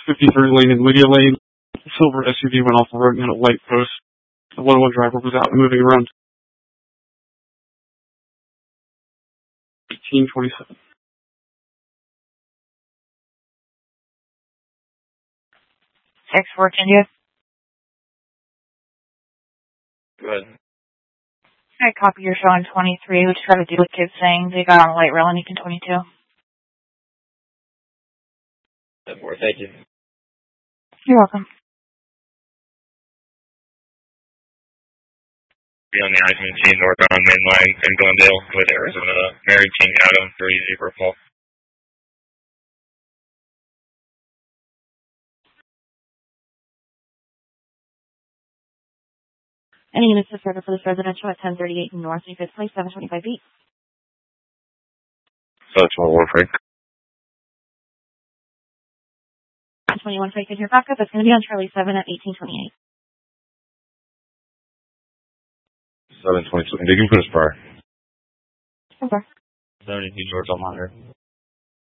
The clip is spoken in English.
53 lane in Lydia Lane. A silver SUV went off the road and hit a light post. The 101 driver was out and moving around. 1827. X4, India. Go ahead. I copy your show on 23, which got to do with kids saying they got on a light rail on Eaton 22. 10-4, thank you. You're welcome. Be on the I-17 northbound main line in Glendale with Arizona. Mary King Adam for easy for Paul. Any units to service for this residential at 1038 North 35th Place, 725 feet. 721 Frank. 21 Frank in your backup. That's going to be on Charlie 7 at 1828. 722. And you can put a spur. Okay. 72 George on monitor.